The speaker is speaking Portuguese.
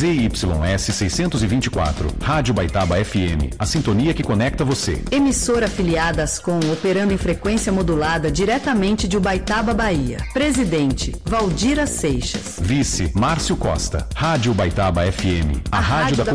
ZYS 624, Rádio Baitaba FM, a sintonia que conecta você. Emissora afiliada Ascom, operando em frequência modulada diretamente de Ubaitaba, Bahia. Presidente, Valdira Seixas. Vice, Márcio Costa. Rádio Baitaba FM, a rádio da